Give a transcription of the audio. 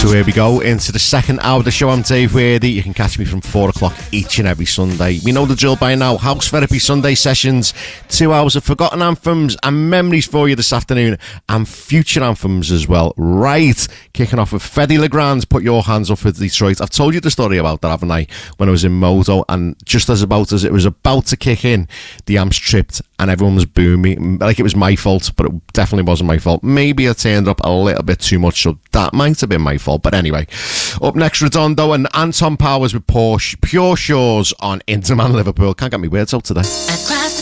So here we go into the second hour of the show. I'm Dave Worthy. You can catch me from 4 o'clock each and every Sunday. We know the drill by now. House Therapy Sunday sessions, 2 hours of forgotten anthems and memories for you this afternoon, and future anthems as well. Right, kicking off with Fedde Le Grand, Put Your Hands Up for Detroit. I've told you the story about that, haven't I, when I was in Modo, and just as it was about to kick in, the amps tripped and everyone was booming like it was my fault, but it definitely wasn't my fault. Maybe I turned up a little bit too much, so that might have been my fault. But anyway, up next, Redondo and Anton Powers with Pure Shores on Interman Liverpool. Can't get my words out today.